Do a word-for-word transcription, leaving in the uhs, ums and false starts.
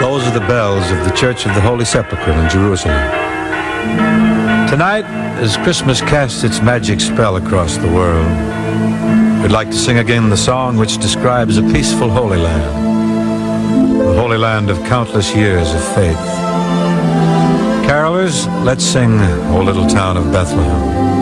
Those are the bells of the Church of the Holy Sepulchre in Jerusalem. Tonight, as Christmas casts its magic spell across the world, we'd like to sing again the song which describes a peaceful Holy Land, the Holy Land of countless years of faith. Carolers, let's sing O Little Town of Bethlehem.